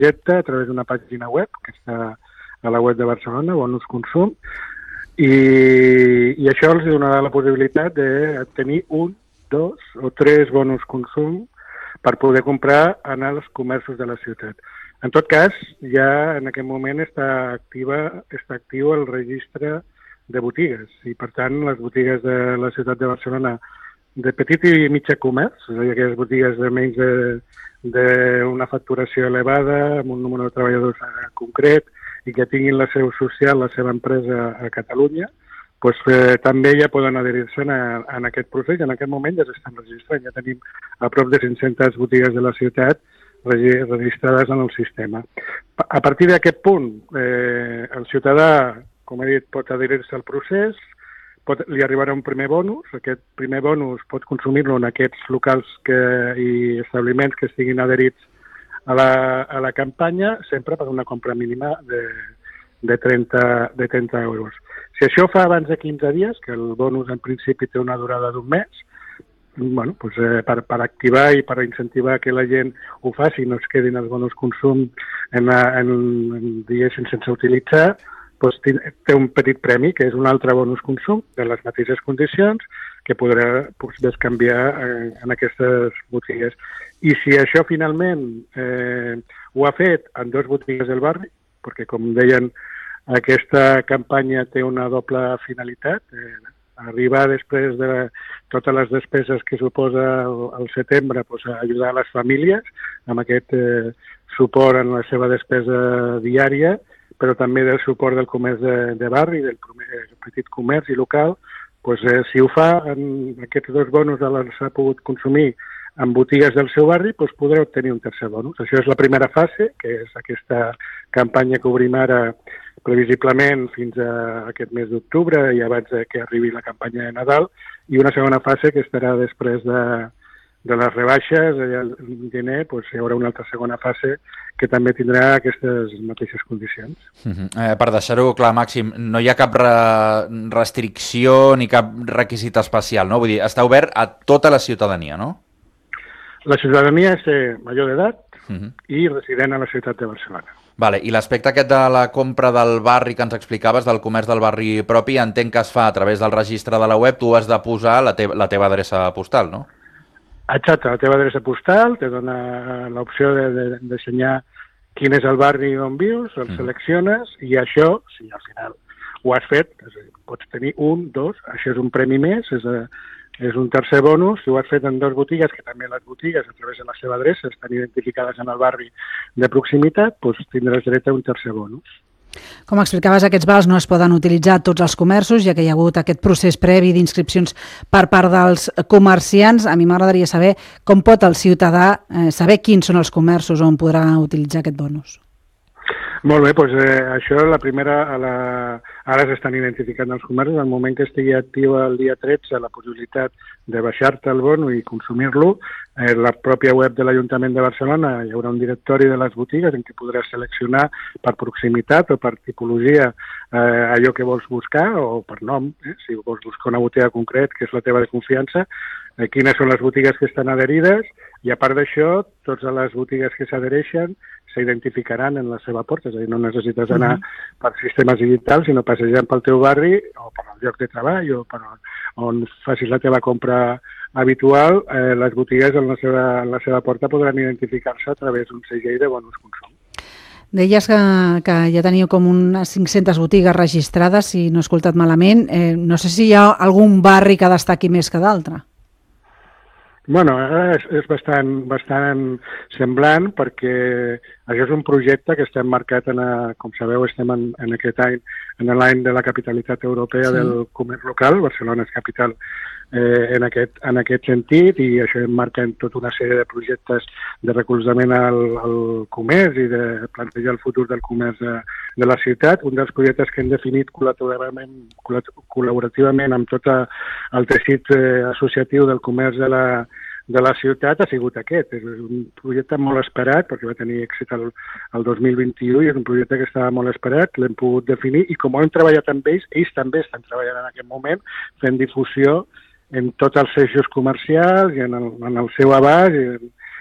projecte a través d'una pàgina web que està a la web de Barcelona, Bonus Consum, i això els donarà la possibilitat de tenir 1, 2 o 3 bonus consum per poder comprar en els comerços de la ciutat. En tot cas, ja en aquest moment està actiu el registre de botigues i, per tant, les botigues de la ciutat de Barcelona de petit i mitjà comerç, és a dir, aquelles botigues de menys d'una facturació elevada, amb un número de treballadors concret i que tinguin la seu social, la seva empresa a Catalunya, doncs, també ja poden adherir-se en aquest procés. En aquest moment ja s'estan registrant. Ja tenim a prop de 500 botigues de la ciutat registrades en el sistema. A partir d'aquest punt, el ciutadà, com he dit, pot adherir-se al procés, li arribarà un primer bonus. Aquest primer bonus pot consumir-lo en aquests locals i establiments que estiguin adherits a la campanya, sempre per una compra mínima de 30 euros. Si això fa abans de 15 dies, que el bonus en principi té una durada d'un mes, bueno, doncs, per activar i per incentivar que la gent ho faci i no es quedin els bonus consum diguéssim sense utilitzar, doncs té un petit premi, que és un altre bonus consum de les mateixes condicions que podrà bescanviar en aquestes botigues. I si això finalment ho ha fet en 2 botigues del barri, perquè com deien, aquesta campanya té una doble finalitat, arribar després de totes les despeses que suposa al setembre, doncs, a ajudar a les famílies amb aquest suport en la seva despesa diària, però també del suport del comerç de barri, del petit comerç i local. Doncs, si ho fa en aquests 2 bonus els ha pogut consumir en botigues del seu barri, doncs podrà obtenir un tercer bonus. Això és la primera fase, que és aquesta campanya que obrim ara previsiblement fins a aquest mes d'octubre i abans que arribi la campanya de Nadal, i una segona fase que estarà després de les rebaixes, al gener, doncs hi haurà una altra segona fase que també tindrà aquestes mateixes condicions. Per deixar-ho clar, Màxim, no hi ha cap restricció ni cap requisit especial, no? Vull dir, està obert a tota la ciutadania, no? La ciutadania és major d'edat i resident a la ciutat de Barcelona. Vale, i l'aspecte aquest de la compra del barri que ens explicaves, del comerç del barri propi, entenc que es fa a través del registre de la web, tu has de posar la teva adreça postal, no? Exacte, la teva adreça postal te dona l'opció d'ensenyar quin és el barri on vius, el selecciones, i això, si al final ho has fet, pots tenir 1, 2, això és un premi més, és un tercer bonus. Si ho has fet en 2 botigues, que també les botigues, a través de la seva adreça, estan identificades en el barri de proximitat, doncs tindràs dret a un tercer bonus. Com explicaves, aquests vals no es poden utilitzar a tots els comerços, ja que hi ha hagut aquest procés previ d'inscripcions per part dels comerciants. A mi m'agradaria saber com pot el ciutadà saber quins són els comerços on podrà utilitzar aquest bonus. Molt bé, doncs això ara s'estan identificant els comerços. En el moment que estigui activa el dia 13 la possibilitat de baixar-te el bono i consumir-lo, la pròpia web de l'Ajuntament de Barcelona hi haurà un directori de les botigues en què podràs seleccionar per proximitat o per tipologia allò que vols buscar, o per nom, si vols buscar una botiga concret, que és la teva de confiança, quines són les botigues que estan adherides, i a part d'això, totes les botigues que s'adhereixen s'identificaran en la seva porta, és a dir, no necessites anar per sistemes digitals, sinó passejant pel teu barri o per el lloc de treball o per on facis la teva compra habitual, les botigues en la seva porta podran identificar-se a través d'un segell de bonus consum. Deies que ja teniu com unes 500 botigues registrades, si no he escoltat malament. No sé si hi ha algun barri que destaqui més que d'altre. Bueno, és bastant semblant, perquè això és un projecte que estem marcat, com sabeu, estem en aquest any, en l'any de la capitalitat europea del comerç local. Barcelona és capital en aquest sentit, i això marca en tota una sèrie de projectes de recolzament al comerç i de plantejar el futur del comerç de la ciutat. Un dels projectes que hem definit col·laborativament amb tot el teixit associatiu del comerç de la ciutat ha sigut aquest. És un projecte molt esperat, perquè va tenir èxit el 2021, i és un projecte que estava molt esperat, l'hem pogut definir, i com ho hem treballat amb ells també estan treballant en aquest moment, fent difusió en tots els eixos comercials i en el seu abast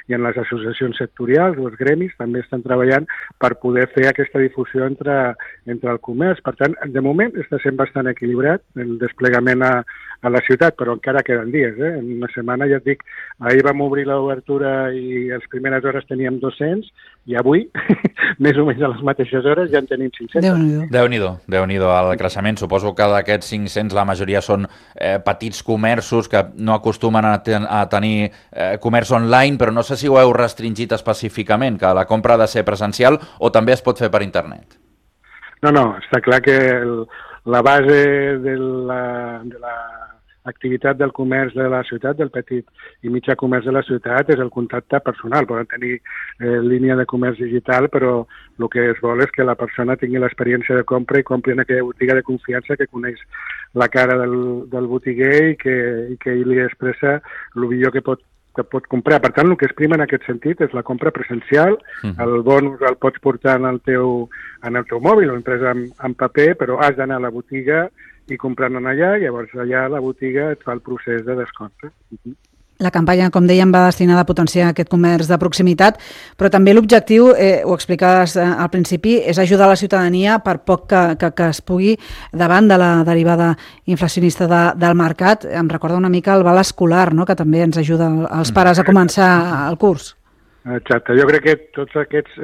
i en les associacions sectorials, els gremis, també estan treballant per poder fer aquesta difusió entre el comerç. Per tant, de moment està sent bastant equilibrat el desplegament a la ciutat, però encara queden dies. En una setmana, ja et dic, ahir vam obrir l'obertura i a les primeres hores teníem 200 i avui, més o menys a les mateixes hores, ja en tenim 500. Déu-n'hi-do el creixement. Suposo que d'aquests 500 la majoria són petits comerços que no acostumen a tenir comerç online, però no sé si ho heu restringit específicament, que la compra ha de ser presencial o també es pot fer per internet. No, està clar que la base de l'activitat del comerç de la ciutat, del petit i mitjà comerç de la ciutat, és el contacte personal. Poden tenir línia de comerç digital, però el que es vol és que la persona tingui l'experiència de compra i compri en aquella botiga de confiança que coneix la cara del botiguer i que ell li expressa el millor que pot comprar. Per tant, el que es prima en aquest sentit és la compra presencial. El bonus el pots portar en el teu mòbil o imprès en paper, però has d'anar a la botiga i comprant allà, llavors allà la botiga et fa el procés de descompte. La campanya, com dèiem, va destinada a potenciar aquest comerç de proximitat, però també l'objectiu, ho explicaves al principi, és ajudar la ciutadania per poc que es pugui davant de la derivada inflacionista del mercat. Em recorda una mica el val escolar, no?, que també ens ajuda als pares a començar el curs. Exacte. Jo crec que tots aquests...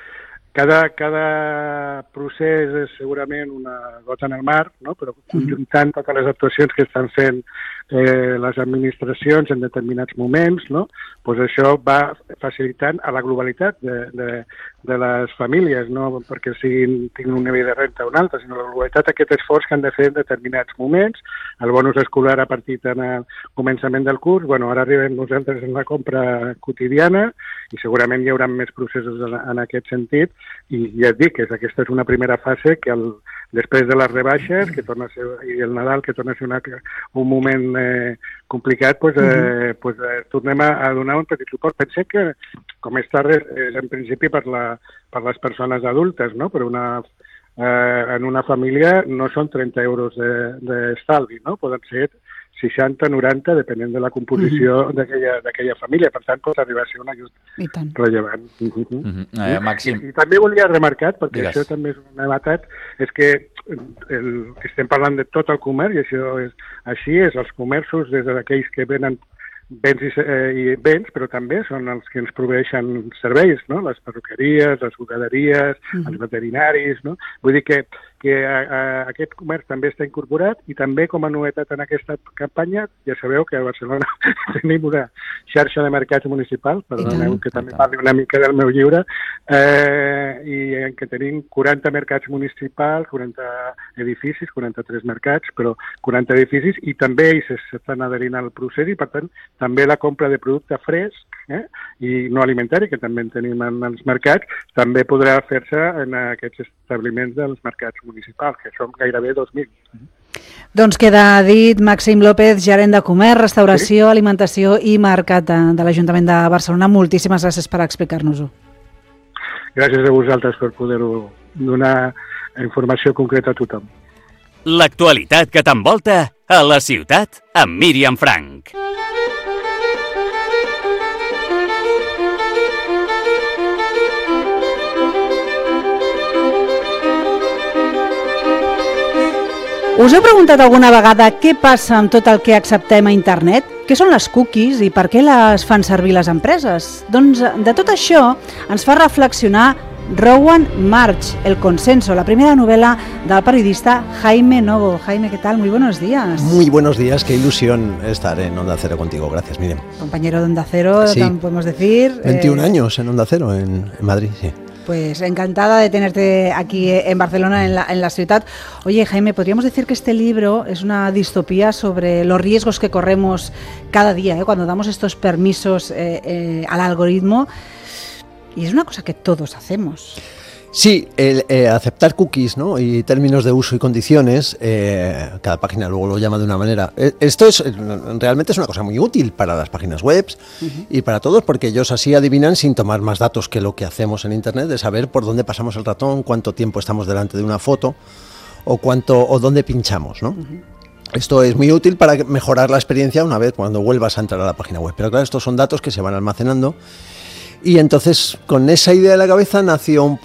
Cada procés és segurament una gota en el mar, no? Però conjuntant totes les actuacions que estan fent les administracions en determinats moments, no? Pues això va facilitant a la globalitat de les famílies, no perquè tinguin un nivell de renta o un altre, sinó la globalitat aquest esforç que han de fer en determinats moments. El bonus escolar ha partit en el començament del curs, ara arribem nosaltres en la compra quotidiana i segurament hi haurà més processos en aquest sentit, i ja et dic que aquesta és una primera fase que després de les rebaixes que torna a ser, i el Nadal, que torna a ser un moment complicat, tornem a donar un petit suport. Pensem que, com està és en principi per les persones adultes, no? Però en una família no són 30 euros d'estalvi, no? Poden ser 60, 90, depenent de la composició d'aquella família. Per tant, pot arribar a ser un ajut rellevant. Màxim. I també volia remarcar, perquè Digues. això també és una novetat, és que estem parlant de tot el comerç, i això és així, és els comerços, des d'aquells que venen béns i béns, però també són els que ens proveeixen serveis, no? Les perruqueries, les bugaderies, els veterinaris, no? Vull dir que aquest comerç també està incorporat, i també com a novetat en aquesta campanya, ja sabeu que a Barcelona tenim una xarxa de mercats municipals, perdoneu que també parli una mica del meu llibre, i en què tenim 40 mercats municipals, 40 edificis, 43 mercats, però 40 edificis, i també ells s'estan adherint al procés, i per tant també la compra de producte fresc i no alimentari, que també en tenim en els mercats, també podrà fer-se en aquests establiments dels mercats municipals, que són gairebé 2.000. Doncs queda dit Màxim López, gerent de Comerç, Restauració, Alimentació i Mercat de l'Ajuntament de Barcelona. Moltíssimes gràcies per explicar-nos-ho. Gràcies a vosaltres per poder-ho donar informació concreta a tothom. L'actualitat que t'envolta a la ciutat amb Míriam Frank. Us heu preguntat alguna vegada què passa amb tot el que acceptem a internet? Què són les cookies i per què les fan servir les empreses? Doncs de tot això ens fa reflexionar Rowan March, El Consenso, la primera novela del periodista Jaime Novo. Jaime, ¿qué tal? Muy buenos días. Muy buenos días, qué ilusión estar en Onda Cero contigo. Gracias, Miriam. Compañero de Onda Cero, Sí. podemos decir. 21 años en Onda Cero, en Madrid, sí. Pues encantada de tenerte aquí en Barcelona, en la ciudad. Oye, Jaime, podríamos decir que este libro es una distopía sobre los riesgos que corremos cada día, cuando damos estos permisos al algoritmo, y es una cosa que todos hacemos. Sí, aceptar cookies, ¿no? Y términos de uso y condiciones, cada página luego lo llama de una manera. Esto realmente es una cosa muy útil para las páginas web y para todos, porque ellos así adivinan, sin tomar más datos que lo que hacemos en Internet, de saber por dónde pasamos el ratón, cuánto tiempo estamos delante de una foto o dónde pinchamos, ¿no? Esto es muy útil para mejorar la experiencia una vez cuando vuelvas a entrar a la página web. Pero claro, estos son datos que se van almacenando. Y entonces, con esa idea en la cabeza, nació un